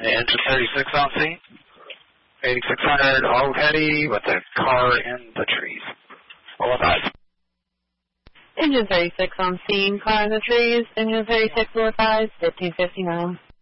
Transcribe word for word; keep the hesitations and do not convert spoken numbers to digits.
Engine thirty-six on scene. eighty-six hundred, all heady with the car in the trees. All five. Engine thirty-six on scene, car in the trees. Engine thirty-six, four five, fifteen fifty-nine.